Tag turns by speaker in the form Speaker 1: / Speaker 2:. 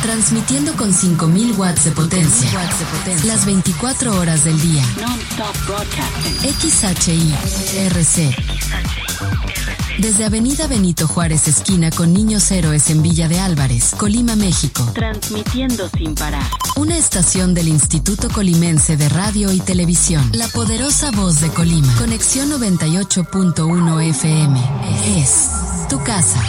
Speaker 1: Transmitiendo con 5000 watts de potencia. Las 24 horas del día.
Speaker 2: Non-stop broadcasting.
Speaker 1: XHI-RC. Desde Avenida Benito Juárez, esquina con Niños Héroes en Villa de Álvarez, Colima, México.
Speaker 2: Transmitiendo sin parar.
Speaker 1: Una estación del Instituto Colimense de Radio y Televisión. La poderosa voz de Colima. Conexión 98.1 FM. Es tu casa.